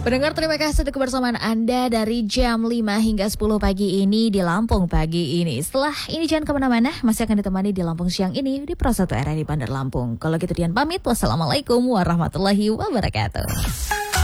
Pendengar, terima kasih untuk kebersamaan Anda dari jam 5 hingga 10 pagi ini di Lampung pagi ini. Setelah ini jangan kemana-mana, masih akan ditemani di Lampung siang ini di Pro 1 RRI Bandar Lampung. Kalau gitu Dian pamit, wassalamualaikum warahmatullahi wabarakatuh.